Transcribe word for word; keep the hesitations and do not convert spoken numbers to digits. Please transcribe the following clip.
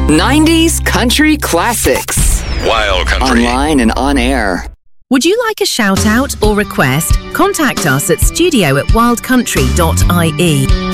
nineties country classics. Wild Country. Online and on air. Would you like a shout out or request? Contact us at studio at wild country dot I E.